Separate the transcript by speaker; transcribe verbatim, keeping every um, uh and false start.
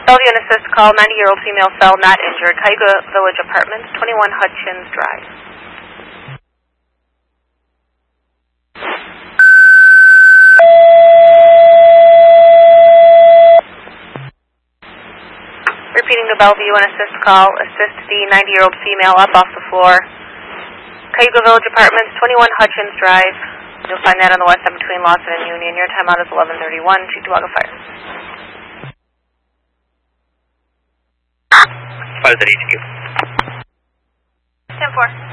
Speaker 1: Bellevue and assist call, ninety-year-old female fell, not injured. Cayuga Village Apartments, twenty-one Hutchins Drive. Repeating the Bellevue and assist call, assist the ninety-year-old female up off the floor. Cayuga Village Apartments, twenty-one Hutchins Drive. You'll find that on the west side between Lawson and Union. Your timeout is eleven thirty-one. Cheektowaga Fire.
Speaker 2: Fire at H Q.
Speaker 1: ten four.